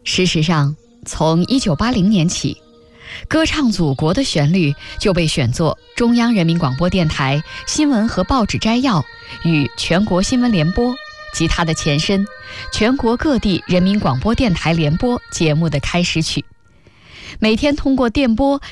事实上，从1980年起，歌唱祖国的旋律就被选作中央人民广播电台新闻和报纸摘要与全国新闻联播及它的前身全国各地人民广播电台联播节目的开始曲。每天通过电波